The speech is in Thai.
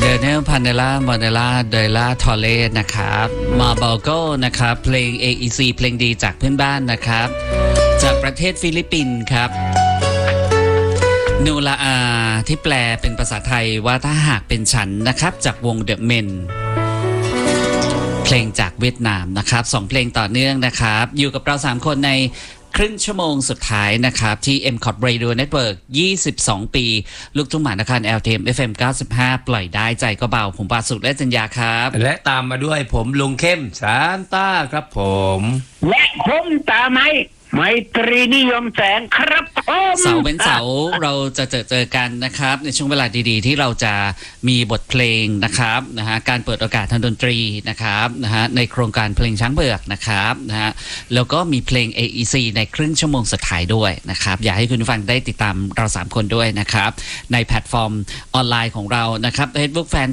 เนลพาเนล่ามอเนล่าเดล่าทอเลสนะครับมาเบลโกนะครับเพลง AEC เพลงดีจากเพื่อนบ้านนะครับจากประเทศฟิลิปปินส์ครับนูลาอาที่แปลเป็นภาษาไทยว่าถ้าหากเป็นฉันนะครับจากวงเดอะเมนเพลงจากเวียดนามนะครับ2เพลงต่อเนื่องนะครับอยู่กับเรา3คนในครึ่งชั่วโมงสุดท้ายนะครับที่ MCOT Radio Network 22 ปีลูกทุ่งหมหานคร LTM FM 95 ปล่อยได้ใจก็เบาผมปาสุขและจัญญาครับและตามมาด้วยผมลุงเข้มซานต้าครับผมและผมตาไม้ไมตรีนิยมแสงครับผมเสาร์เป็นเสาร์เราจะเจอกันนะครับในช่วงเวลาดีๆที่เราจะมีบทเพลงนะครับการเปิดโอกาสทางดนตรีนะครับในโครงการเพลงช้างเบือกนะครับแล้วก็มีเพลง AEC ในครึ่งชั่วโมงสุดท้ายด้วยนะครับอยากให้คุณผู้ฟังได้ติดตามเรา3คนด้วยนะครับในแพลตฟอร์มออนไลน์ของเรานะครับ Facebook Fan